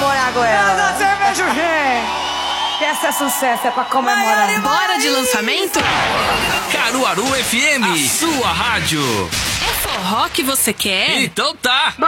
vergonha, Goiânia. Cerveja, gente. Essa é sucesso, é pra comemorar. Bora de lançamento? Caruaru FM, a sua rádio. É forró que você quer? Então tá.